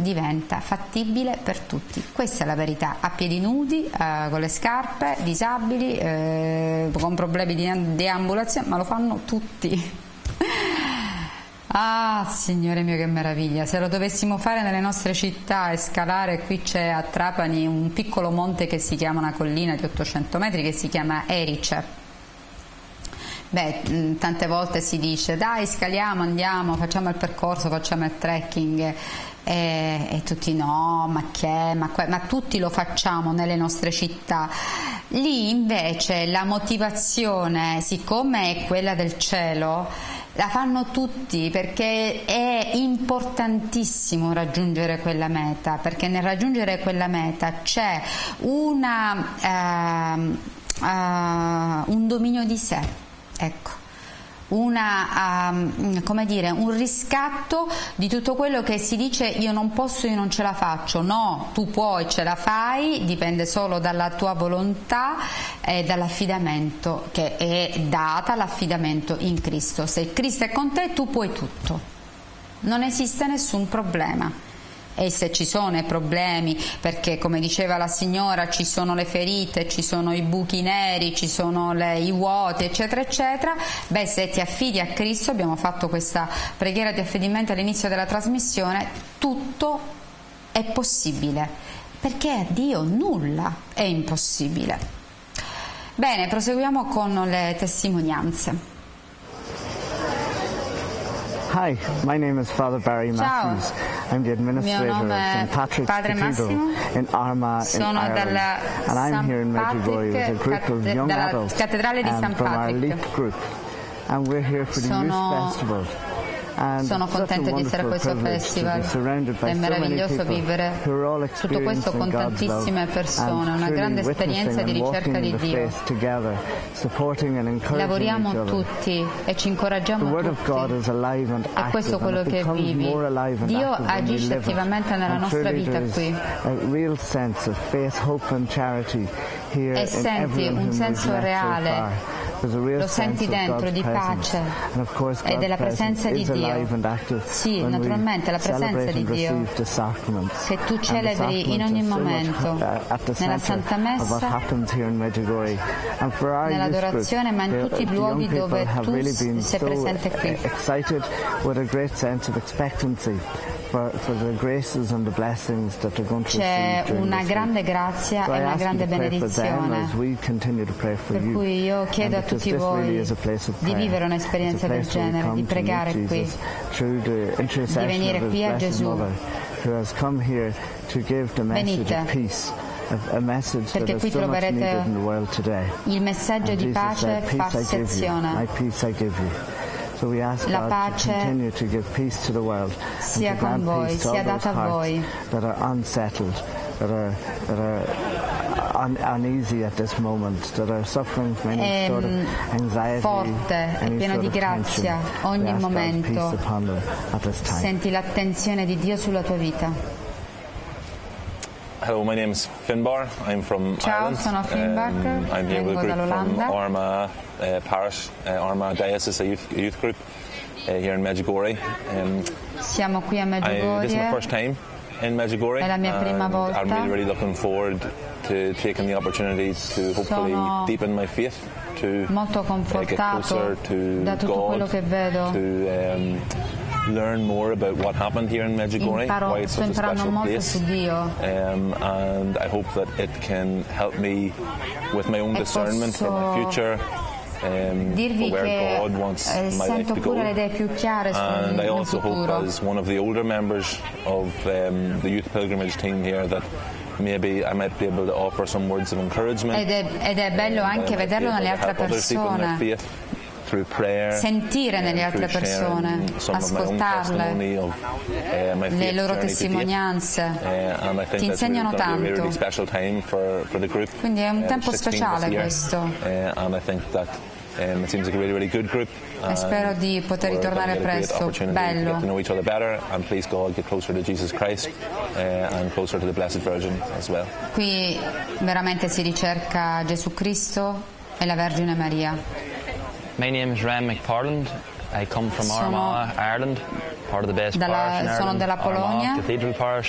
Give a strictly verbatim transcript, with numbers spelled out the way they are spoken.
diventa fattibile per tutti. Questa è la verità, a piedi nudi, eh, con le scarpe, disabili, eh, con problemi di deambulazione, ma lo fanno tutti. Ah, Signore mio, che meraviglia! Se lo dovessimo fare nelle nostre città e scalare, qui c'è a Trapani un piccolo monte che si chiama, una collina di ottocento metri che si chiama Erice. Beh, tante volte si dice dai, scaliamo, andiamo, facciamo il percorso, facciamo il trekking, e, e tutti no, ma che, ma, ma tutti lo facciamo nelle nostre città. Lì invece la motivazione, siccome è quella del cielo, la fanno tutti, perché è importantissimo raggiungere quella meta, perché nel raggiungere quella meta c'è una, uh, uh, un dominio di sé. Ecco, una, um, come dire, un riscatto di tutto quello che si dice io non posso, io non ce la faccio. No, tu puoi, ce la fai, dipende solo dalla tua volontà e dall'affidamento che è data, l'affidamento in Cristo. Se Cristo è con te, tu puoi tutto, non esiste nessun problema. E se ci sono i problemi, perché come diceva la signora ci sono le ferite, ci sono i buchi neri, ci sono le, i vuoti eccetera eccetera, beh, se ti affidi a Cristo, abbiamo fatto questa preghiera di affidamento all'inizio della trasmissione, tutto è possibile, perché a Dio nulla è impossibile. Bene, proseguiamo con le testimonianze. Hi, my name is Father Barry Ciao. Matthews. I'm the administrator of Saint Patrick's Padre Cathedral in Armagh, in Sono Ireland, dalla and I'm San here in Medjugorje with a group of Patrick, young dalla adults cattedrale di um, San from our Patrick. LEAP group, and we're here for the Sono- Youth Festival. And Sono it's such a contenta di essere a wonderful questo privilege to festival, be surrounded by è so many meraviglioso people vivere who are all tutto questo con experiencing God's tantissime love persone, and una grande truly esperienza di witnessing and ricerca walking di in the Dio. faith together, supporting and encouraging Lavoriamo each other. tutti e ci The incoraggiamo Word of God tutti. is alive and È questo active, and quello it che becomes vivi. more alive and Dio active when we agisce live it. attivamente nella And nostra truly vita there's qui. a real sense of faith, hope and charity here E in senti everyone un whom we've senso met so reale, far. There's a real lo senti sense of dentro, God's di presence. pace And of course e God's della presenza presence di is Dio. alive and active Sì, when we naturalmente la presenza celebrate di and Dio receive the sacraments. che tu And the celebri in sacraments ogni are so much, momento, uh, at the nella center Santa of what Messa, happens here in Medjugorje. And for our youth group, nell'adorazione, ma in the- tutti i the luoghi young people dove have tu really been sei so presente qui. excited with a great sense of expectancy for, for the graces and the blessings that they're going to C'è receive during una this grande week. grazia So e I una ask you grande to pray for them benedizione. as we continue to pray for Per you. cui io chiedo And a tutti because this really voi is a place of di prayer. vivere It's a un'esperienza del place where we genere, come di to pregare meet qui, Jesus through the di intercession venire of His qui a Blessed Gesù. Mother, who has come here to give the message Venite. of peace, a, a message that Perché is qui so much troverete needed in the world today. il messaggio And di Jesus pace said, fa peace I give you, sezione. my peace I give you. So we ask La God pace to continue to give peace to the world sia and to con grant voi, peace to sia all those data a hearts voi. that are unsettled, that are, that are un, uneasy at this moment, that are suffering from any È sort of anxiety, forte, è any pieno sort di of grazia tension. ogni We ask God's momento. peace upon them at this time. Senti l'attenzione di Dio sulla tua vita. Hello, my name's Finbar. I'm from Ciao, Ireland. sono Finbar, Um, I'm here with vengo a group from dall'Olanda. Armagh uh, Parish, uh, Armagh Diocese, a youth, a youth group uh, here in Medjugorje. Um, Siamo qui a I, this is my Medjugorje. first time in Medjugorje. È la mia prima and volta. I'm really, really looking forward to taking the opportunity to hopefully Sono deepen my faith, to molto uh, get confortato closer to da tutto quello God, che vedo. to um, learn more about what happened here in Medjugorje, Imparo, why it's sto such a imparando special molto place. su Dio Um, and I hope that it can help me with my own E discernment for my posso future, um, dirvi for where che God wants eh, my life sento to go. pure le idee più chiare sul And I mio also hope, futuro. as one of the older members of um, the youth pilgrimage team here, that maybe I might be able to offer some words of encouragement. Ed è, ed è bello and anche I might be vederlo able nelle to altre help others deepen their persone, faith through prayer, sentire nelle and altre through persone, sharing some of my own ascoltarle, testimony of, uh, my le faith loro journey to date. testimonianze. Uh, and I think Ti that's really insegnano going to be a really, tanto. really special time for, for the group. Quindi è un Uh, tempo sixteen speciale this year. questo. Uh, and I think that um, it seems like a really, really good group. E spero di poter We're ritornare gonna get a great presto. opportunity to Bello. get to know each other better, and please God get closer to Jesus Christ uh, and closer to the Blessed Virgin as well. Qui veramente si ricerca Gesù Cristo e la Vergine Maria. My name is Ram McParland. I come from Sono Armagh, Ireland, part of the best dalla- parish in sono Ireland, della Polonia. Armagh Cathedral Parish.